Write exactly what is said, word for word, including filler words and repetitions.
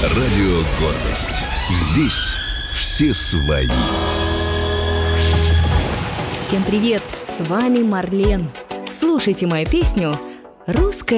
Радио «Гордость». Здесь все свои. Всем привет! С вами Марлен. Слушайте мою песню «Русская».